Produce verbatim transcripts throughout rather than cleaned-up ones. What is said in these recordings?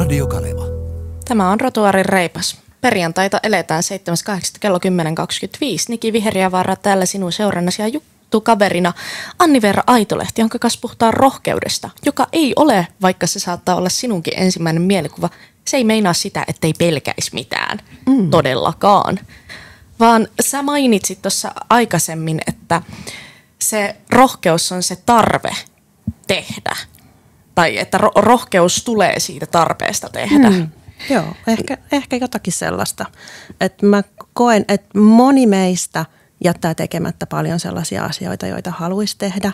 Radio Kaleva. Tämä on Rotuaarin reipas. Perjantaita eletään seitsemäs kahdeksatta kello kymmenen kaksikymmentäviisi. Niki Viheriävaara täällä sinun seurannasi ja juttukaverina Anni-Veera Aitolehti, jonka kanssa puhutaan rohkeudesta, joka ei ole, vaikka se saattaa olla sinunkin ensimmäinen mielikuva. Se ei meinaa sitä, ettei pelkäisi mitään. Mm. Todellakaan. Vaan sä mainitsit tuossa aikaisemmin, että se rohkeus on se tarve tehdä. Tai että ro- rohkeus tulee siitä tarpeesta tehdä. Mm. Joo, ehkä, ehkä jotakin sellaista. Että mä koen, että moni meistä jättää tekemättä paljon sellaisia asioita, joita haluaisi tehdä.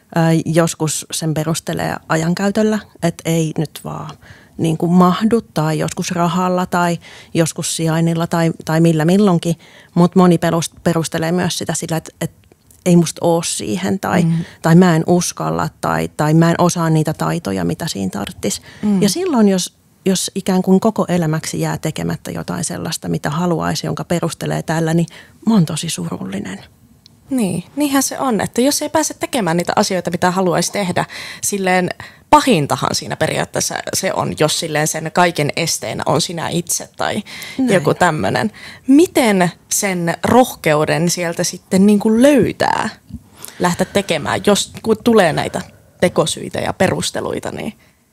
Joskus sen perustelee ajankäytöllä, että ei nyt vaan niin kuin mahdu tai joskus rahalla tai joskus sijainnilla tai, tai millä milloinkin. Mutta moni perustelee myös sitä sillä, että, että ei musta ole siihen tai, mm. tai mä en uskalla tai, tai mä en osaa niitä taitoja, mitä siinä tarvitsisi. Mm. Ja silloin, jos, jos ikään kuin koko elämäksi jää tekemättä jotain sellaista, mitä haluaisi, jonka perustelee tällä, niin mä oon tosi surullinen. Niin, niinhän se on, että jos ei pääse tekemään niitä asioita, mitä haluaisi tehdä, silleen pahintahan siinä periaatteessa se on, jos silleen sen kaiken esteenä on sinä itse tai Näin. joku tämmöinen. Miten sen rohkeuden sieltä sitten niin kuin löytää, lähteä tekemään, jos kun tulee näitä tekosyitä ja perusteluita? Niin?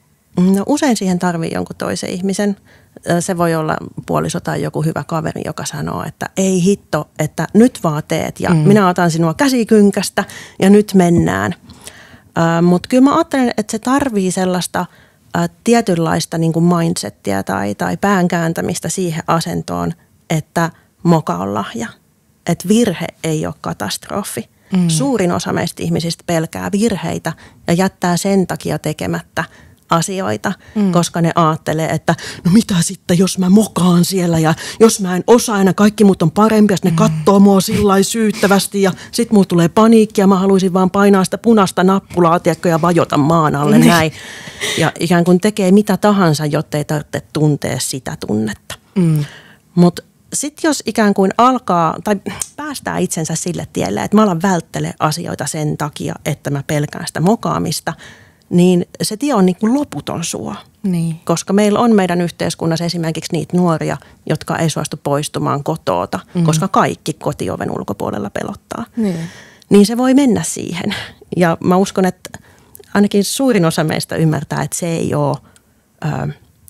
No usein siihen tarvii jonkun toisen ihmisen. Se voi olla puoliso tai joku hyvä kaveri, joka sanoo, että ei hitto, että nyt vaan teet ja mm. minä otan sinua käsikynkästä ja nyt mennään. Äh, Mutta kyllä mä ajattelen, että se tarvii sellaista äh, tietynlaista niin kuin mindsettiä tai, tai päänkääntämistä siihen asentoon, että moka on lahja. Että virhe ei ole katastrofi. Mm. Suurin osa meistä ihmisistä pelkää virheitä ja jättää sen takia tekemättä asioita, mm. koska ne ajattelee, että no mitä sitten, jos mä mokaan siellä ja jos mä en osaa aina, kaikki muut on parempi, jos ne mm. kattoo mua sillai syyttävästi ja sit mulla tulee paniikki ja mä haluaisin vaan painaa sitä punaista nappulaa, tiedätkö, ja vajota maan alle mm. näin. Ja ikään kuin tekee mitä tahansa, jotta ei tarvitse tuntea sitä tunnetta. Mm. Mutta sitten jos ikään kuin alkaa tai päästää itsensä sille tielle, että mä alan välttelee asioita sen takia, että mä pelkään sitä mokaamista, niin se tie on niin kuin loputon suo. Niin. Koska meillä on meidän yhteiskunnassa esimerkiksi niitä nuoria, jotka ei suostu poistumaan kotoota, mm. koska kaikki kotioven ulkopuolella pelottaa. Niin. niin se voi mennä siihen. Ja mä uskon, että ainakin suurin osa meistä ymmärtää, että se ei ole ö,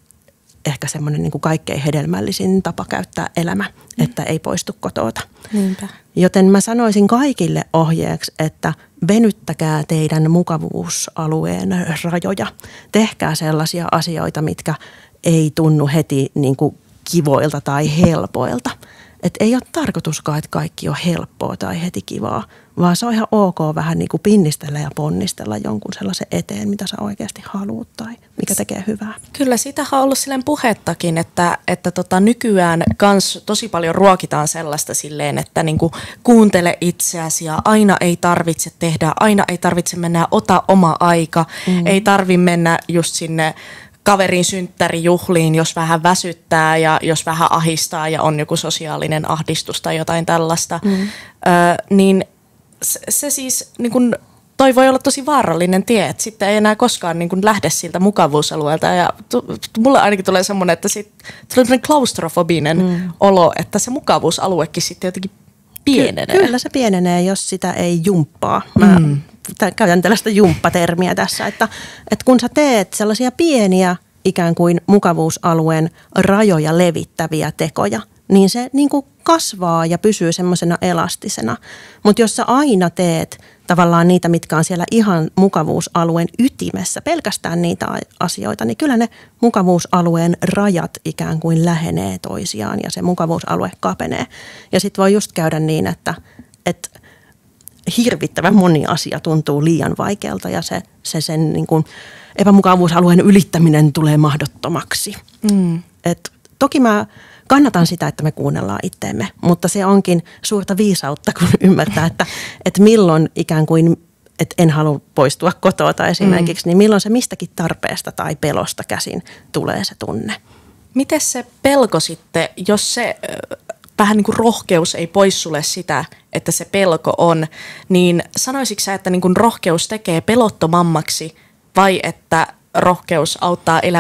ehkä semmoinen niin kuin kaikkein hedelmällisin tapa käyttää elämä, mm. että ei poistu kotoota. Niinpä. Joten mä sanoisin kaikille ohjeeksi, että venyttäkää teidän mukavuusalueen rajoja. Tehkää sellaisia asioita, mitkä ei tunnu heti niin kuin kivoilta tai helpoilta. Et ei ole tarkoituskaan, että kaikki on helppoa tai heti kivaa, vaan se on ihan ok vähän niin kuin pinnistellä ja ponnistella jonkun sellaisen eteen, mitä sä oikeasti haluat tai mikä tekee hyvää. Kyllä, siitähän on ollut silleen puhettakin, että, että tota, nykyään kans tosi paljon ruokitaan sellaista silleen, että niinku kuuntele itseäsi ja aina ei tarvitse tehdä, aina ei tarvitse mennä, ota oma aika, mm. ei tarvi mennä just sinne kaverin synttärijuhliin, jos vähän väsyttää ja jos vähän ahistaa ja on joku sosiaalinen ahdistus tai jotain tällaista, mm. ö, niin se, se siis niin kun, toi voi olla tosi vaarallinen tie, että sitten ei enää koskaan niin kun lähde siltä mukavuusalueelta ja tu, mulle ainakin tulee semmoinen, että sit tulee semmoinen klaustrofobinen mm. olo, että se mukavuusaluekin sitten jotenkin pienenee. Ky- kyllä se pienenee, jos sitä ei jumppaa. Mä mm. käytän tällaista jumppatermiä tässä, että, että kun sä teet sellaisia pieniä ikään kuin mukavuusalueen rajoja levittäviä tekoja, niin se niin kuin kasvaa ja pysyy semmoisena elastisena. Mutta jos sä aina teet tavallaan niitä, mitkä on siellä ihan mukavuusalueen ytimessä, pelkästään niitä asioita, niin kyllä ne mukavuusalueen rajat ikään kuin lähenee toisiaan ja se mukavuusalue kapenee. Ja sitten voi just käydä niin, että, että hirvittävän moni asia tuntuu liian vaikealta ja se, se sen niin kuin epämukavuusalueen ylittäminen tulee mahdottomaksi. Mm. Et toki mä kannatan sitä, että me kuunnellaan itteemme, mutta se onkin suurta viisautta, kun ymmärtää, että, että milloin ikään kuin, että en halua poistua kotoa esimerkiksi, mm. niin milloin se mistäkin tarpeesta tai pelosta käsin tulee se tunne. Miten se pelko sitten, jos se vähän niin kuin rohkeus ei pois sulle sitä, että se pelko on, niin sanoisitko sä, että niin kuin rohkeus tekee pelottomammaksi vai että rohkeus auttaa elämään